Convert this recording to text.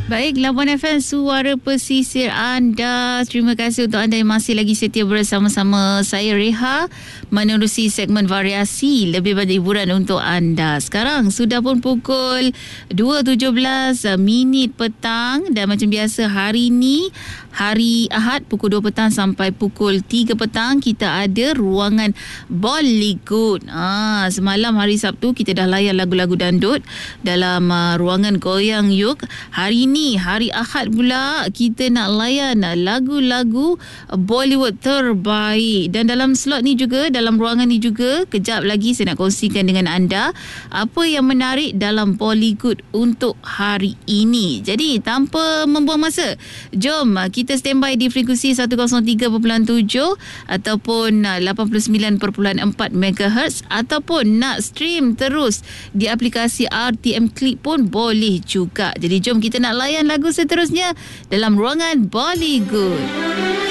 Baik, Labuan FM, suara pesisir anda. Terima kasih untuk anda yang masih lagi setia bersama-sama saya, Reha, menerusi segmen variasi lebih banyak hiburan untuk anda. Sekarang sudah pun pukul 2.17 minit petang dan macam biasa hari ini, hari Ahad, pukul 2 petang sampai pukul 3 petang kita ada ruangan Bollywood. Semalam hari Sabtu kita dah layan lagu-lagu dandut dalam ruangan Goyang Yuk. Hari ini hari Ahad pula kita nak layan lagu-lagu Bollywood terbaik. Dan dalam slot ni juga, dalam ruangan ni juga, kejap lagi saya nak kongsikan dengan anda apa yang menarik dalam Bollywood untuk hari ini. Jadi tanpa membuang masa, jom kita standby di frekuensi 103.7 ataupun 89.4 MHz, ataupun nak stream terus di aplikasi RTM Click pun boleh juga. Jadi jom kita nak layan lagu seterusnya dalam ruangan Bollywood.